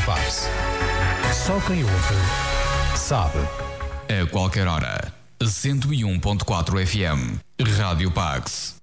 Pax. Só quem ouve sabe. A qualquer hora, 101.4 FM, Rádio Pax.